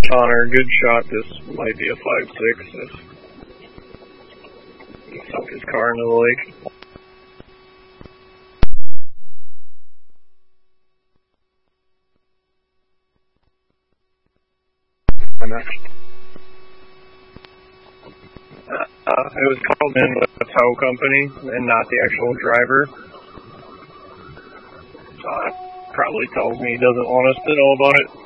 Connor, good shot. This might be a 5.6. He sunk his car into the lake. It was called in with the tow company and not the actual driver. Probably tells me he doesn't want us to know about it.